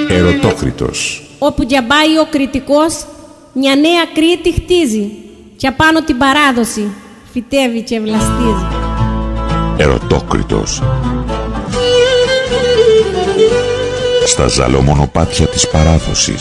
Ερωτόκριτος. Όπου διαμπάει ο κριτικός, μια νέα Κρήτη χτίζει και απάνω την παράδοση φυτεύει και βλαστίζει. Ερωτόκριτος. Στα ζαλομονοπάτια της παράδοσης.